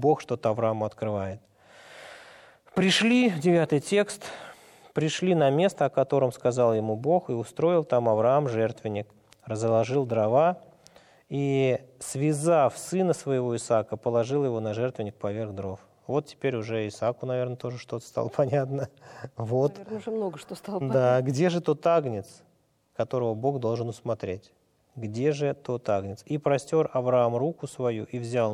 Бог что-то Аврааму открывает. Пришли, 9 текст, пришли на место, о котором сказал ему Бог, и устроил там Авраам жертвенник, разложил дрова, и, связав сына своего Исаака, положил его на жертвенник поверх дров. Вот теперь уже Исааку, наверное, тоже что-то стало понятно. Вот. Наверное, уже много что стало Да, понятно. где же тот агнец, которого Бог должен усмотреть? Где же тот агнец? И простер Авраам руку свою, и взял